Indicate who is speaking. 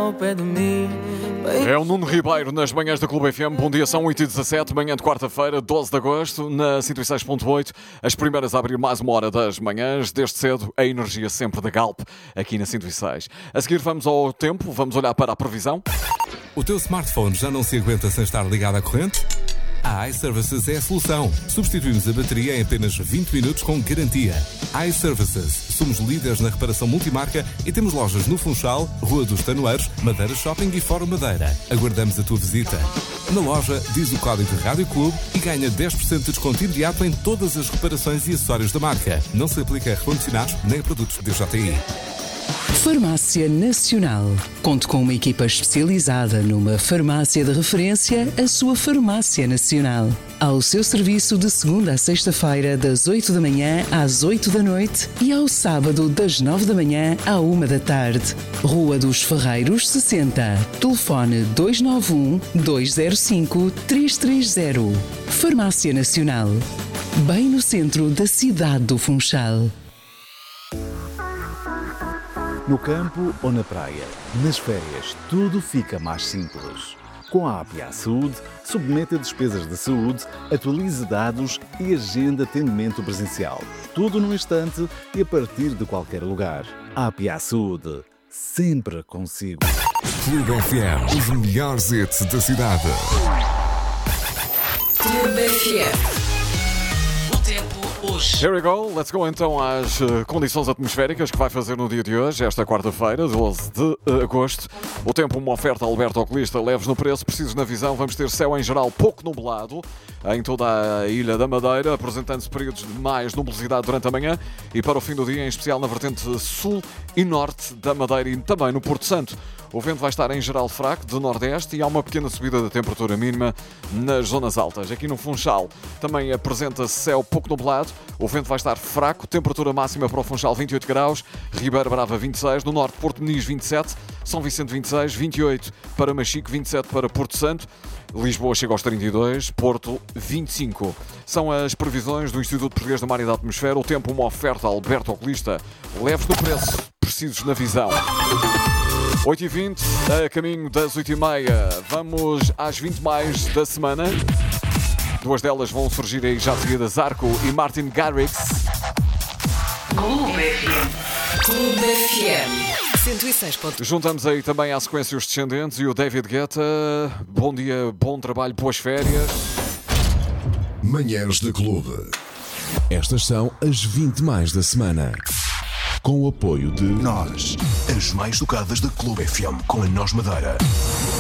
Speaker 1: ao pé de mim.
Speaker 2: É o Nuno Ribeiro nas manhãs da Clube FM. Bom dia, são 8h17, manhã de quarta-feira, 12 de agosto, na 106.8. As primeiras a abrir mais uma hora das manhãs. Desde cedo, a energia sempre da Galp, aqui na 106. A seguir vamos ao tempo, vamos olhar para a previsão.
Speaker 3: O teu smartphone já não se aguenta sem estar ligado à corrente? A iServices é a solução. Substituímos a bateria em apenas 20 minutos com garantia. iServices. Somos líderes na reparação multimarca e temos lojas no Funchal, Rua dos Tanoeiros, Madeira Shopping e Fórum Madeira. Aguardamos a tua visita. Na loja, diz o código Rádio Clube e ganha 10% de desconto imediato em todas as reparações e acessórios da marca. Não se aplica a recondicionados nem a produtos DJI.
Speaker 4: Farmácia Nacional. Conte com uma equipa especializada numa farmácia de referência, a sua Farmácia Nacional. Ao seu serviço de segunda a sexta-feira, das 8 da manhã às 8 da noite e ao sábado, das 9 da manhã à 1 da tarde. Rua dos Ferreiros, 60. Telefone 291-205-330. Farmácia Nacional. Bem no centro da cidade do Funchal.
Speaker 5: No campo ou na praia, nas férias, tudo fica mais simples. Com a APA Saúde, submeta despesas de saúde, atualize dados e agenda atendimento presencial. Tudo num instante e a partir de qualquer lugar. APA Saúde, sempre consigo.
Speaker 6: Clube FM, os melhores hits da cidade.
Speaker 4: Clube FM.
Speaker 2: Here we go, let's go então às condições atmosféricas que vai fazer no dia de hoje, esta quarta-feira, 12 de agosto. O tempo, uma oferta Alberto Oculista, leves no preço, precisos na visão. Vamos ter céu em geral pouco nublado em toda a Ilha da Madeira, apresentando-se períodos de mais nublosidade durante a manhã e para o fim do dia, em especial na vertente sul e norte da Madeira e também no Porto Santo. O vento vai estar em geral fraco, de nordeste, e há uma pequena subida da temperatura mínima nas zonas altas. Aqui no Funchal também apresenta-se céu pouco nublado, o vento vai estar fraco, temperatura máxima para o Funchal 28 graus, Ribeira Brava 26, no norte Porto Meniz 27, São Vicente 26, 28 para Machico, 27 para Porto Santo, Lisboa chega aos 32, Porto 25. São as previsões do Instituto Português da Mar e da Atmosfera. O tempo, uma oferta Alberto Oculista, leves no preço, precisos na visão. 8h20, a caminho das 8h30, vamos às 20 mais da semana. Duas delas vão surgir aí já de seguida, Zarco e Martin Garrix.
Speaker 4: Clube FM. Clube FM. 106.
Speaker 2: Juntamos aí também à sequência os Descendentes e o David Guetta. Bom dia, bom trabalho, boas férias.
Speaker 6: Manhãs da Clube. Estas são as 20 mais da semana. Com o apoio de
Speaker 7: Nós, as mais tocadas da Clube FM, com a Nós Madeira.